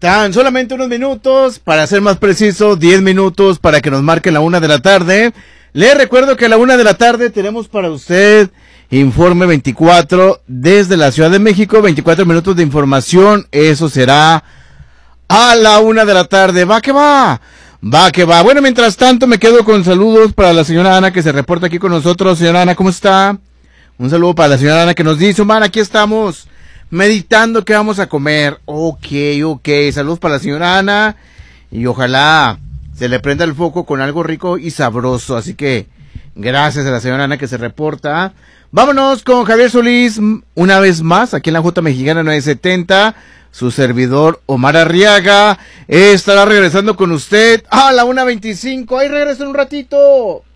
Tan solamente unos minutos, para ser más preciso, 10 minutos para que nos marquen la 1 de la tarde. Les recuerdo que a la 1 de la tarde tenemos para usted Informe 24 desde la Ciudad de México, 24 minutos de información, eso será a la 1 de la tarde. Va que va, va que va. Bueno, mientras tanto me quedo con saludos para la señora Ana que se reporta aquí con nosotros. Señora Ana, ¿cómo está? Un saludo para la señora Ana que nos dice, Omar, aquí estamos meditando qué vamos a comer. Ok, saludos para la señora Ana y ojalá se le prenda el foco con algo rico y sabroso, así que gracias a la señora Ana que se reporta. Vámonos con Javier Solís una vez más aquí en la J Mexicana 970. Su servidor Omar Arriaga estará regresando con usted a la 1:25. Ahí regreso en un ratito.